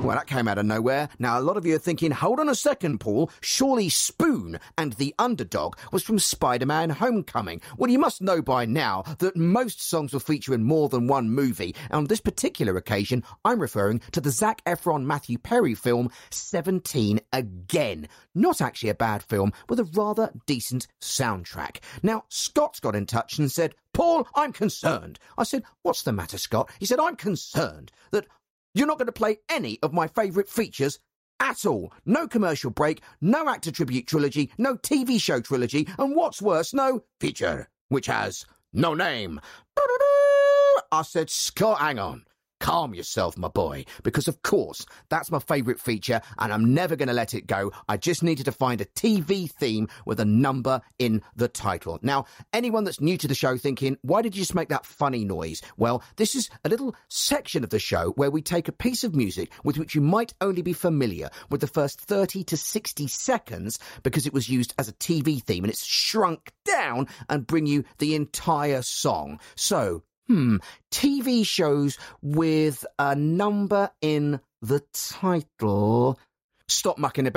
Well, that came out of nowhere. Now, a lot of you are thinking, hold on a second, Paul. Surely Spoon and the Underdog was from Spider-Man Homecoming. Well, you must know by now that most songs will feature in more than one movie. And on this particular occasion, I'm referring to the Zac Efron Matthew Perry film 17 Again. Not actually a bad film, with a rather decent soundtrack. Now, Scott's got in touch and said, Paul, I'm concerned. I said, what's the matter, Scott? He said, I'm concerned that you're not going to play any of my favourite features at all. No commercial break, no actor tribute trilogy, no TV show trilogy, and what's worse, no feature, which has no name. I said, Scott, hang on. Calm yourself, my boy, because of course that's my favourite feature and I'm never going to let it go. I just needed to find a TV theme with a number in the title. Now, anyone that's new to the show thinking, why did you just make that funny noise? Well, this is a little section of the show where we take a piece of music with which you might only be familiar with the first 30 to 60 seconds because it was used as a TV theme and it's shrunk down and bring you the entire song. So, TV shows with a number in the title. Stop mucking about.